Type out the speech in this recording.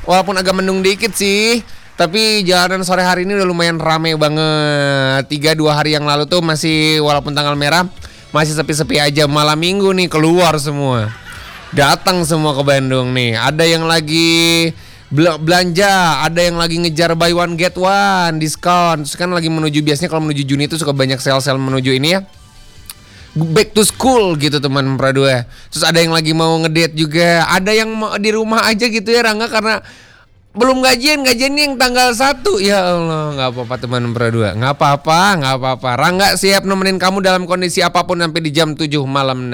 Walaupun agak mendung dikit sih, tapi jalanan sore hari ini udah lumayan rame banget. 3-2 hari yang lalu tuh masih, walaupun tanggal merah, masih sepi-sepi aja. Malam minggu nih keluar semua, datang semua ke Bandung nih. Ada yang lagi belanja, ada yang lagi ngejar buy one get one diskon. Terus kan lagi menuju, biasanya kalau menuju Juni itu suka banyak sale-sale menuju ini ya, back to school gitu teman Pradua. Terus ada yang lagi mau ngedate juga, ada yang mau di rumah aja gitu ya Rangga, karena belum gajiannya yang tanggal 1. Ya Allah, nggak apa-apa teman Pradua, nggak apa-apa. Rangga siap nemenin kamu dalam kondisi apapun sampai di jam 7 malam.